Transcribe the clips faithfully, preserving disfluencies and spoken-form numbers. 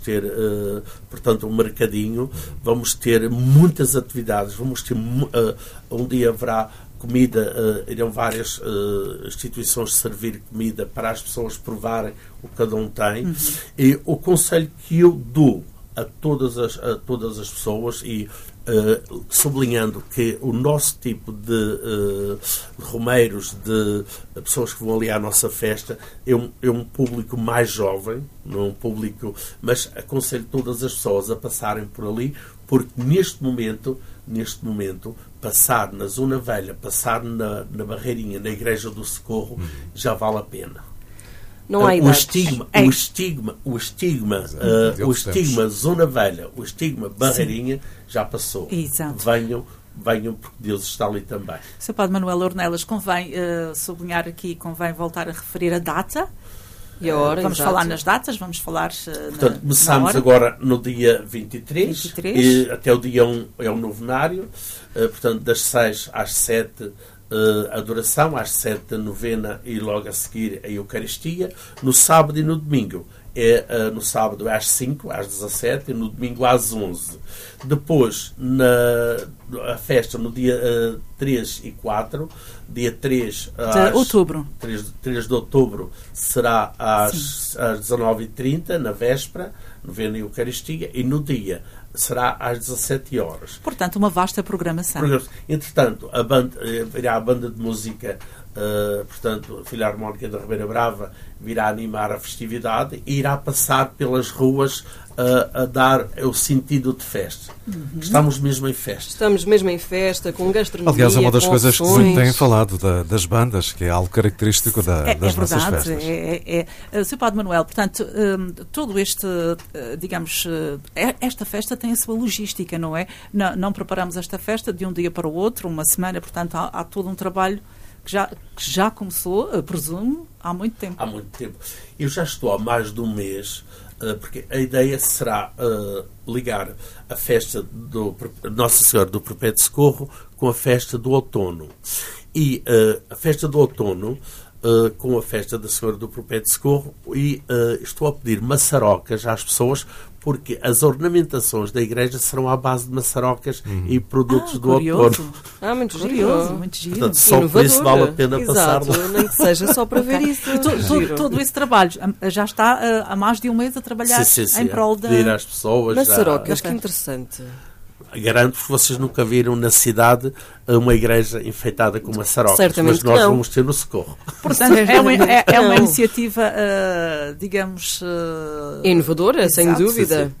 ter, uh, portanto, um mercadinho, vamos ter muitas atividades, vamos ter, uh, um dia haverá comida, uh, irão várias uh, instituições servir comida para as pessoas provarem o que cada um tem. Uhum. E o conselho que eu dou a todas as, a todas as pessoas, e uh, sublinhando que o nosso tipo de, uh, de romeiros, de pessoas que vão ali à nossa festa, é um, é um público mais jovem, não é um público, mas aconselho todas as pessoas a passarem por ali, porque neste momento, neste momento, passar na Zona Velha, passar na, na Barreirinha, na Igreja do Socorro, uhum. já vale a pena. Não há o estigma, é. o estigma, o estigma, uh, o estigma Zona Velha, o estigma Barreirinha, sim, já passou. Exato. Venham, venham, porque Deus está ali também. senhor Padre Manuel Ornelas, convém uh, sublinhar aqui, convém voltar a referir a data. E a hora, vamos exato. falar nas datas, vamos falar uh, Portanto, na, começamos na agora no dia vinte e três, vinte e três. E até o dia um é o novenário, uh, portanto, das seis às sete, Uh, adoração, às sete a novena e logo a seguir a Eucaristia. No sábado e no domingo é uh, no sábado às cinco, às dezassete, e no domingo às onze. Depois na a festa no dia uh, três e quatro, dia três de outubro. três de outubro será às, às dezanove e trinta, na véspera, novena e Eucaristia, e no dia será às dezassete horas. Portanto, uma vasta programação. Entretanto, a banda, virá a banda de música, uh, portanto, a Filarmónica da Ribeira Brava virá animar a festividade e irá passar pelas ruas uh, a dar o sentido de festa. Uhum. Estamos mesmo em festa. Estamos mesmo em festa, com gastronomia. Aliás, é uma das coisas opções. que se tem falado da, das bandas, que é algo característico da, é, das é nossas verdade, festas. É, é, é. senhor Padre Manuel, portanto, um, todo este, uh, digamos, uh, esta festa tem a sua logística, não é? Não, não preparamos esta festa de um dia para o outro, uma semana, portanto, há, há todo um trabalho que já, que já começou, uh, presumo, há muito tempo. Há muito tempo. Eu já estou há mais de um mês, uh, porque a ideia será uh, ligar a festa do Nossa Senhora do Perpétuo Socorro com a festa do outono. E uh, a festa do outono uh, com a festa da Senhora do Perpétuo Socorro, e uh, estou a pedir maçarocas às pessoas, porque as ornamentações da igreja serão à base de maçarocas uhum. e produtos ah, do curioso. outono. Ah, muito curioso, giro. muito giro. Portanto, só por isso vale a pena Exato, passar lá. Nem que seja só para ver isso. todo, todo, todo esse trabalho já está uh, há mais de um mês a trabalhar sim, sim, sim, em prol da... pedir às pessoas. Maçarocas, já... que interessante. Garanto que vocês nunca viram na cidade uma igreja enfeitada com maçarocas. Certamente mas nós não. vamos ter no Socorro. Portanto, é uma, é, é uma iniciativa, uh, digamos... Uh... inovadora, Exato. sem dúvida.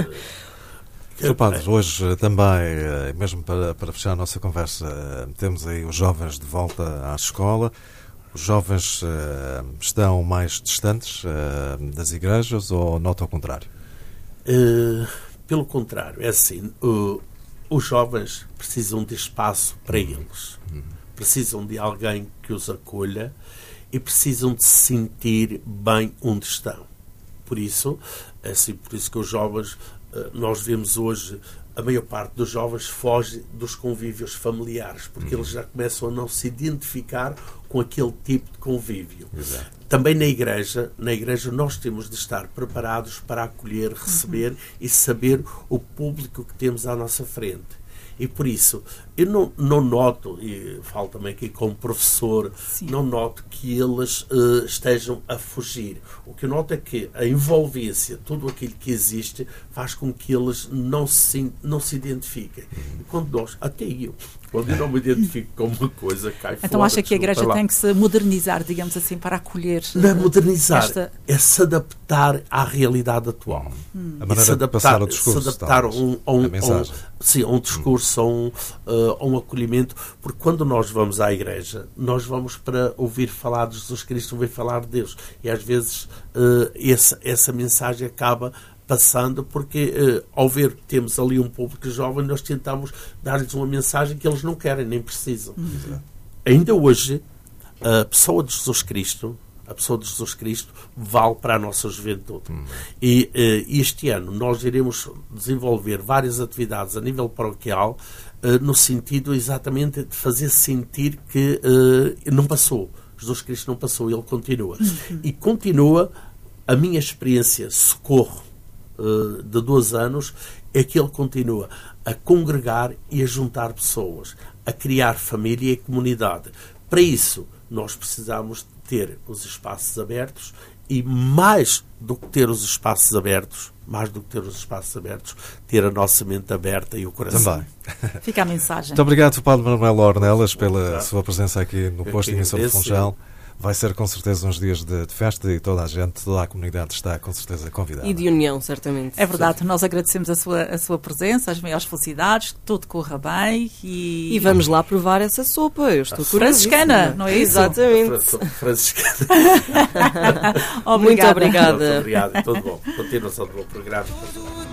senhor Padre, hoje também, mesmo para, para fechar a nossa conversa, temos aí os jovens de volta à escola. Os jovens uh, estão mais distantes uh, das igrejas ou nota ao contrário? Uh, pelo contrário, é assim, uh, os jovens precisam de espaço para eles. Uhum. Precisam de alguém que os acolha e precisam de se sentir bem onde estão. Por isso, é assim, por isso que os jovens, nós vemos hoje, a maior parte dos jovens foge dos convívios familiares, porque uhum. eles já começam a não se identificar com aquele tipo de convívio. Exato. Também na igreja, na igreja nós temos de estar preparados para acolher, receber uhum. e saber o público que temos à nossa frente. E por isso, eu não, não noto, e falo também aqui como professor, Sim. não noto que eles uh, estejam a fugir. O que eu noto é que a envolvência, tudo aquilo que existe, faz com que eles não se, não se identifiquem. E quando nós, até eu, quando eu não me identifico com uma coisa, cai fora. Então acha que a igreja tem que se modernizar, digamos assim, para acolher... Não é modernizar, esta... é se adaptar à realidade atual. Hum. A maneira de passar o discurso. Se adaptar a um, a um, a mensagem. A um, sim, a um discurso, a um, uh, a um acolhimento, porque quando nós vamos à igreja, nós vamos para ouvir falar de Jesus Cristo, ouvir falar de Deus. E às vezes uh, essa, essa mensagem acaba passando, porque uh, ao ver que temos ali um público jovem, nós tentamos dar-lhes uma mensagem que eles não querem, nem precisam. Uhum. Ainda hoje, a pessoa de Jesus Cristo, a pessoa de Jesus Cristo vale para a nossa juventude. Uhum. E uh, este ano nós iremos desenvolver várias atividades a nível paroquial, uh, no sentido exatamente de fazer sentir que uh, não passou. Jesus Cristo não passou, ele continua. Uhum. E continua a minha experiência, socorro, uh, de dois anos é que ele continua a congregar e a juntar pessoas, a criar família e comunidade. Para isso, nós precisamos ter os espaços abertos e, mais do que ter os espaços abertos, mais do que ter os espaços abertos, ter a nossa mente aberta e o coração. Também. Fica a mensagem. Muito obrigado, Padre Manuel Ornelas, pela sua presença aqui no posto de emissão de Funchal. Vai ser com certeza uns dias de, de festa e toda a gente, toda a comunidade está com certeza convidada. E de união, certamente. É verdade, nós agradecemos a sua, a sua presença, as maiores felicidades, que tudo corra bem e... E vamos lá provar essa sopa. Eu estou franciscana, não é isso? Exatamente. Franciscana. Muito obrigada. Muito obrigado, tudo bom. Continuação do bom programa.